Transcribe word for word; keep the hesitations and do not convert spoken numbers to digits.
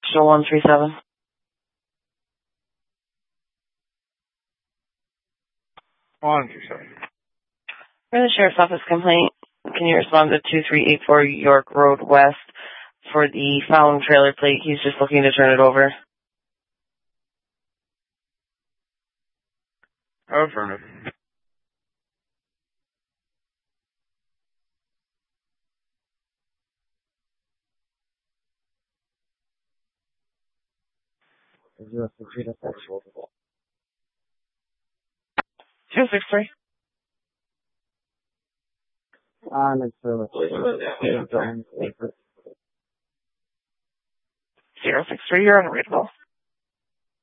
Extra one three seven. One three seven. For the Sheriff's Office complaint, can you respond to two three eight four York Road West for the found trailer plate? He's just looking to turn it over. Affirmative. Zero six three. Zero six three. I'm in service. Zero six three. You're unreadable.